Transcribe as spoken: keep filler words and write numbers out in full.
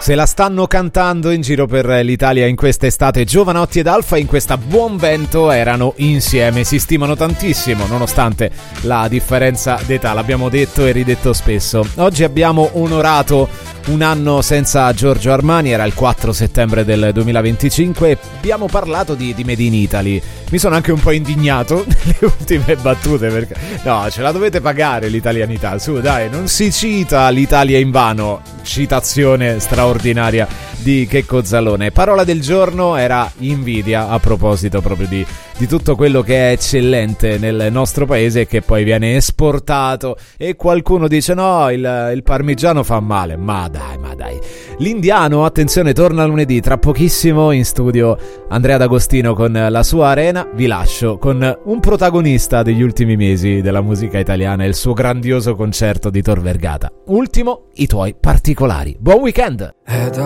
Se la stanno cantando in giro per l'Italia in quest'estate. Giovanotti ed Alfa in questa Buon Vento erano insieme, si stimano tantissimo nonostante la differenza d'età, l'abbiamo detto e ridetto spesso. Oggi abbiamo onorato un anno senza Giorgio Armani, era il quattro settembre del duemilaventicinque e abbiamo parlato di, di Made in Italy. Mi sono anche un po' indignato nelle ultime battute perché no, ce la dovete pagare l'italianità, su dai, non si cita l'Italia in vano. Citazione straordinaria di Checco Zalone. Parola del giorno era invidia, a proposito proprio di, di tutto quello che è eccellente nel nostro paese e che poi viene esportato e qualcuno dice no, il, il parmigiano fa male, ma dai, ma dai. L'Indiano, attenzione, torna lunedì, tra pochissimo in studio Andrea D'Agostino con la sua Arena. Vi lascio con un protagonista degli ultimi mesi della musica italiana e il suo grandioso concerto di Tor Vergata. Ultimo, i tuoi particolari. Buon weekend! Ed